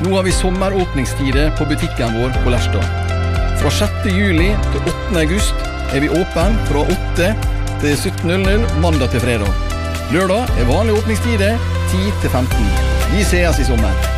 Nå har vi sommeråpningstider på butikken vår på Lerstad. Fra 6. juli til 8. august er vi åpen fra 8 til 17:00 mandag til fredag. Lørdag er vanlige åpningstider 10 til 15. Vi ses i sommer.